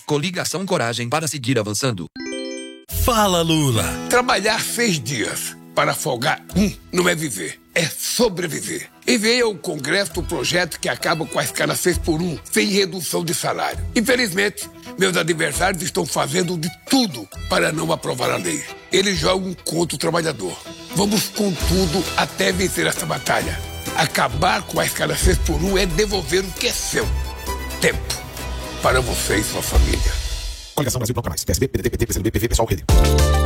Coligação Coragem para seguir avançando. Fala, Lula. Trabalhar 6 dias para folgar não é viver, é sobreviver. Enviei ao Congresso o projeto que acaba com a escala 6x1, sem redução de salário. Infelizmente, meus adversários estão fazendo de tudo para não aprovar a lei. Eles jogam contra o trabalhador. Vamos com tudo até vencer essa batalha. Acabar com a escala 6x1 é devolver o que é seu. Tempo para você e sua família. Coligação Brasil Bloco Mais. PSB, PDT, PT, PCdoB, PV, Pessoal, Rede.